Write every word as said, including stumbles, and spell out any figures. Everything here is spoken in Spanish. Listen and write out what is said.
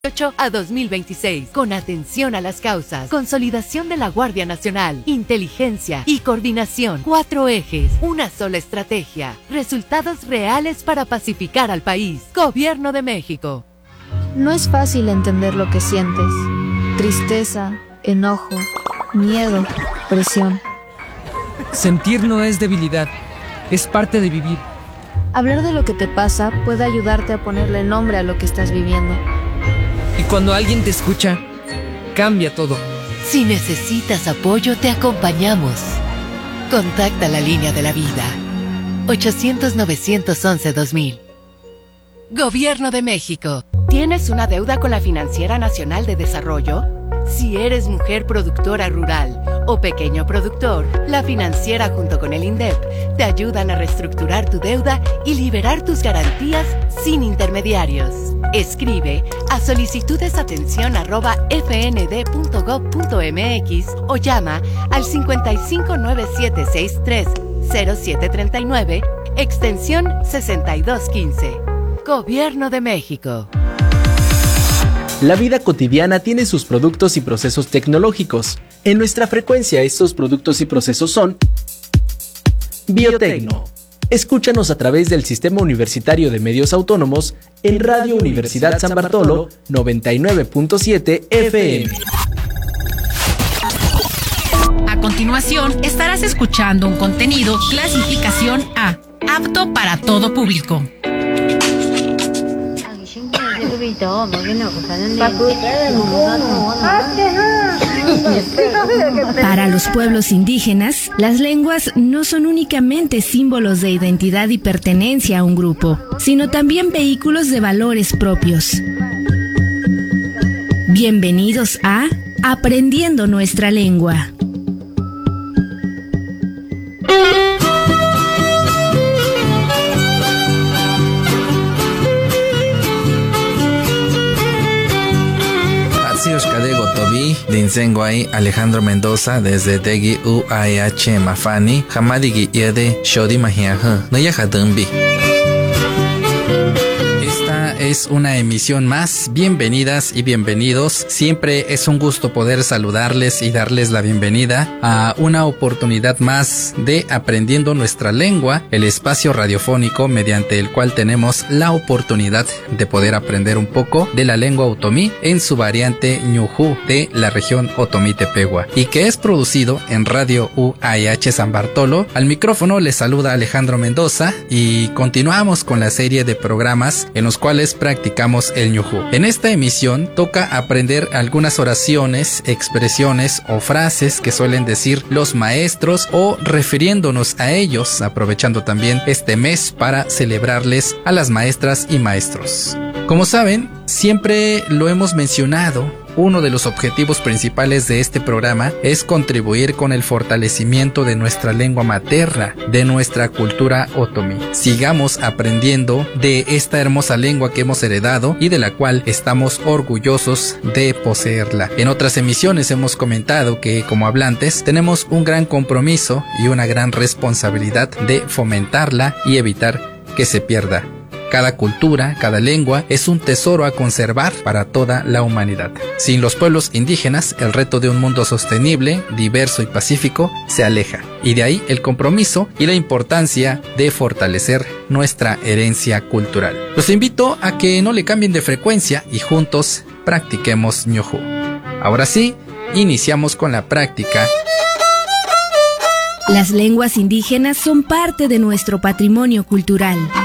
a dos mil veintiséis, con atención a las causas, consolidación de la Guardia Nacional, inteligencia y coordinación. Cuatro ejes, una sola estrategia, resultados reales para pacificar al país. Gobierno de México. No es fácil entender lo que sientes. Tristeza, enojo, miedo, presión. Sentir no es debilidad, es parte de vivir. Hablar de lo que te pasa puede ayudarte a ponerle nombre a lo que estás viviendo. Y cuando alguien te escucha, cambia todo. Si necesitas apoyo, te acompañamos. Contacta la línea de la vida. ochocientos, novecientos once, dos mil. Gobierno de México. ¿Tienes una deuda con la Financiera Nacional de Desarrollo? Si eres mujer productora rural o pequeño productor, la financiera junto con el INDEP te ayudan a reestructurar tu deuda y liberar tus garantías sin intermediarios. Escribe a solicitudesatención arroba f n d punto gob punto m x o llama al cincuenta y cinco nueve siete seis tres cero siete treinta y nueve, extensión sesenta y dos quince. Gobierno de México. La vida cotidiana tiene sus productos y procesos tecnológicos. En nuestra frecuencia, estos productos y procesos son Biotecno. Escúchanos a través del Sistema Universitario de Medios Autónomos en Radio Universidad San Bartolo noventa y nueve punto siete F M. A continuación, estarás escuchando un contenido clasificación A, apto para todo público. Para los pueblos indígenas, las lenguas no son únicamente símbolos de identidad y pertenencia a un grupo, sino también vehículos de valores propios. Bienvenidos a Aprendiendo Nuestra Lengua. Dinsenguay Alejandro Mendoza desde Degi U A H Mafani Hamadigi Yede Shodi Mahiaha Noyaha Dumbi. Es una emisión más. Bienvenidas y bienvenidos. Siempre es un gusto poder saludarles y darles la bienvenida a una oportunidad más de Aprendiendo Nuestra Lengua, el espacio radiofónico mediante el cual tenemos la oportunidad de poder aprender un poco de la lengua otomí en su variante ñujú de la región Otomí-Tepehua, y que es producido en Radio U A H San Bartolo. Al micrófono les saluda Alejandro Mendoza y continuamos con la serie de programas en los cuales practicamos el ñujú. En esta emisión toca aprender algunas oraciones, expresiones o frases que suelen decir los maestros o refiriéndonos a ellos, aprovechando también este mes para celebrarles a las maestras y maestros. Como saben, siempre lo hemos mencionado, uno de los objetivos principales de este programa es contribuir con el fortalecimiento de nuestra lengua materna, de nuestra cultura otomí. Sigamos aprendiendo de esta hermosa lengua que hemos heredado y de la cual estamos orgullosos de poseerla. En otras emisiones hemos comentado que como hablantes tenemos un gran compromiso y una gran responsabilidad de fomentarla y evitar que se pierda. Cada cultura, cada lengua es un tesoro a conservar para toda la humanidad. Sin los pueblos indígenas, el reto de un mundo sostenible, diverso y pacífico se aleja. Y de ahí el compromiso y la importancia de fortalecer nuestra herencia cultural. Los invito a que no le cambien de frecuencia y juntos practiquemos ñujú. Ahora sí, iniciamos con la práctica. Las lenguas indígenas son parte de nuestro patrimonio cultural.